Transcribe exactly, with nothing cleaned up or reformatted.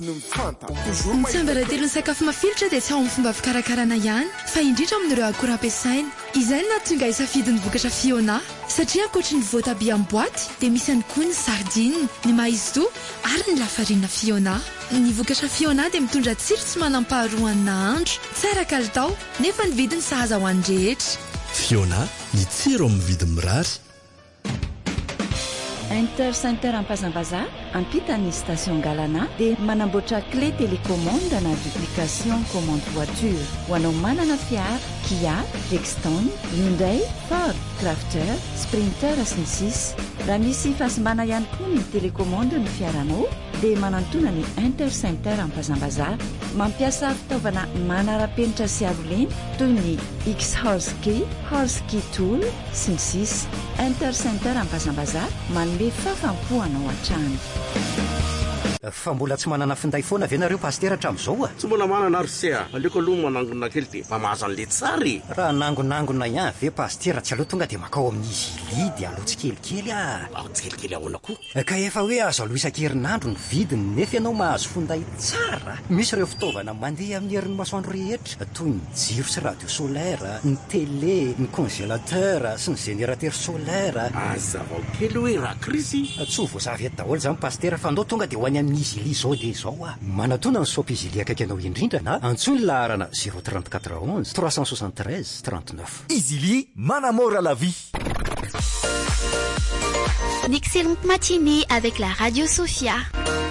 Mitsambaratelo ny sakafo mafilotra dia tsy ao amin'ny fomba fikarakarana ihany fa indrindra amin'ireo akora ampiasaina. Izay no nahatonga hisafidin'ny vokatra Fiona satria ankoatra ny voatabia amin'ny boaty dia misy ihany koa ny sardine, ny maïzou ary ny lafarina Fiona. Ny vokatra Fiona dia mitondra tsiro tsy manam-paharoa ny nahandro, tsara kalitao nefa ny vidiny sahaza ho an'ny rehetra. Fiona, ny tsiro amin'ny vidiny mirary. Inter Center Ampazambaza ampita ny station Galana dia manamboatra clé télécommande na duplication commande voiture ho anao manana fiara Kia, Lexton, Hyundai, Ford, Crafter, Sprinter sy ny sisa. Raha misy fahasimana ihany koa ny télécommande ny fiaranao dia manantona ny Inter Center Ampazambaza mampiasa fitaovana manara-penitra sy arolena toy ny X-Horse-Key, Horse-Key Tool sy ny sisa. Inter Center Ampazambaza manome fafampoanao an-trano. Fa mbola tsy manana finday foana ve nareo pasitera hatramin'izao a? Tsy mbola manana ary se a aleoko aloha manangona kely dia mba mahazo an'le tsary. Raha nangonangona ihany ve pasitera tsy aloha tonga dia makao amin'izy ily dia aloha tsy kelikely a. Ah, tsy kelikely ahoana koa. Ka efa hoe azo aloha isan-kerinandro ny vidiny nefa ianao mahazo finday tsara. Misy ireo fitaovana mandeha amin'ny herin'ny masoandro rehetra toy ny jiro sy radio solaire, ny télé, ny congélateur sy ny générateur solaire. Azavao kely hoe raha krisy. Tsy ho voazavy eto daholo zany pasitera fa andao tonga dia ho any amin'ny izy ily zao dia zao a. Manatona ny soapy izy ily akaiky anao indrindra na antsoiny laharana zéro trente-quatre onze trois cent soixante-treize trente-neuf. Izy ily manamora la vie. Une excellente matinée avec la Radio Sophia.